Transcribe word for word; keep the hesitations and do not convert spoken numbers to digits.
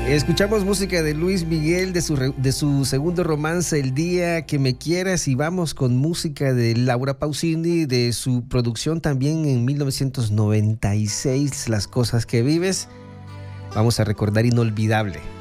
Escuchamos música de Luis Miguel, de su, re- de su segundo romance, El Día que Me Quieras, y vamos con música de Laura Pausini, de su producción también en mil novecientos noventa y seis, Las Cosas que Vives. Vamos a recordar Inolvidable.